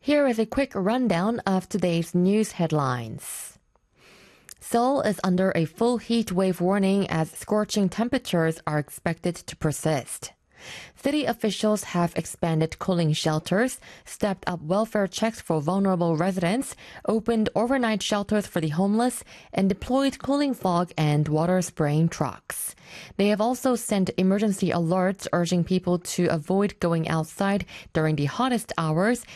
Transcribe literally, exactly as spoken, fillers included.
Here is a quick rundown of today's news headlines. Seoul is under a full heat wave warning as scorching temperatures are expected to persist. City officials have expanded cooling shelters, stepped up welfare checks for vulnerable residents, opened overnight shelters for the homeless, and deployed cooling fog and water spraying trucks. They have also sent emergency alerts urging people to avoid going outside during the hottest hours